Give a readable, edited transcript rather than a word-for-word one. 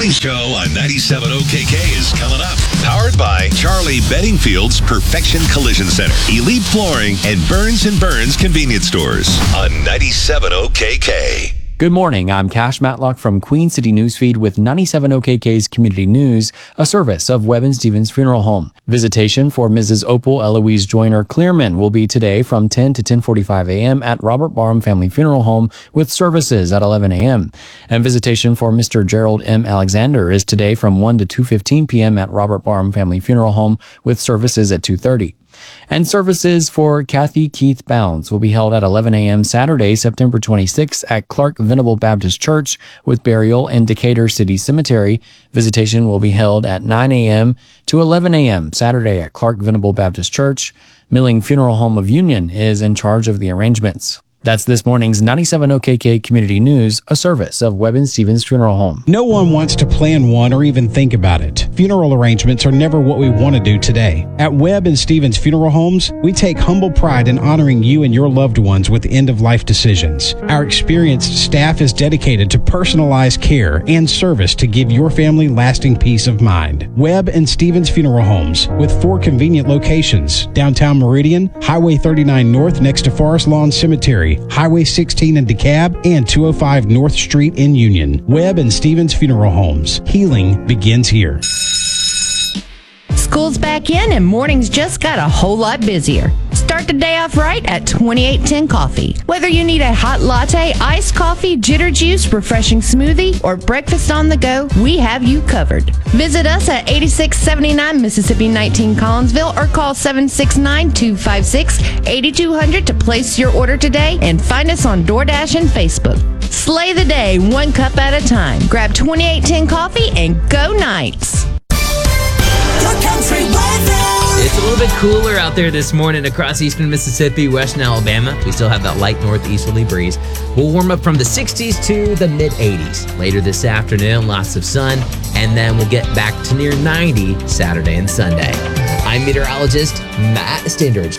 morning show on 97 OKK is coming up. Powered by Charlie Beddingfield's Perfection Collision Center, Elite Flooring, and Burns Convenience Stores on 97 OKK. Good morning, I'm Cash Matlock from Queen City Newsfeed with 97 OKK's Community News, a service of Webb and Stevens Funeral Home. Visitation for Mrs. Opal Eloise Joyner Clearman will be today from 10 to 10:45 a.m. at Robert Barham Family Funeral Home with services at 11 a.m. And visitation for Mr. Gerald M. Alexander is today from 1 to 2:15 p.m. at Robert Barham Family Funeral Home with services at 2:30. And services for Kathy Keith Bounds will be held at 11 a.m. Saturday, September 26th at Clark Venable Baptist Church with burial in Decatur City Cemetery. Visitation will be held at 9 a.m. to 11 a.m. Saturday at Clark Venable Baptist Church. Milling Funeral Home of Union is in charge of the arrangements. That's this morning's 97 OKK Community News, a service of Webb and Stevens Funeral Home. No one wants to plan one or even think about it. Funeral arrangements are never what we want to do today. At Webb and Stevens Funeral Homes, we take humble pride in honoring you and your loved ones with end-of-life decisions. Our experienced staff is dedicated to personalized care and service to give your family lasting peace of mind. Webb and Stevens Funeral Homes, with 4 convenient locations: downtown Meridian, Highway 39 North next to Forest Lawn Cemetery, Highway 16 in DeKalb, and 205 North Street in Union. Webb and Stevens Funeral Homes. Healing begins here. School's back in and mornings just got a whole lot busier. Start the day off right at 2810 Coffee. Whether you need a hot latte, iced coffee, jitter juice, refreshing smoothie, or breakfast on the go, we have you covered. Visit us at 8679 Mississippi 19 Collinsville or call 769-256-8200 to place your order today and find us on DoorDash and Facebook. Slay the day one cup at a time. Grab 2810 Coffee and go Knights. It's a little bit cooler out there this morning across eastern Mississippi, western Alabama. We still have that light northeasterly breeze. We'll warm up from the 60s to the mid-80s. Later this afternoon, lots of sun, and then we'll get back to near 90 Saturday and Sunday. I'm meteorologist Matt Stindridge.